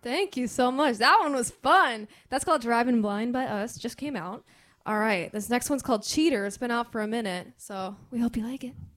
Thank you so much. That one was fun. That's called Driving Blind by Us. Just came out. All right. This next one's called Cheater. It's been out for a minute, so we hope you like it.